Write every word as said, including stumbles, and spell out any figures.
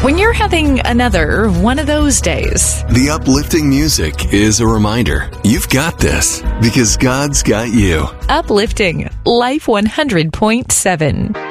When you're having another one of those days. The uplifting music is a reminder you've got this because God's got you. Uplifting Life one hundred point seven.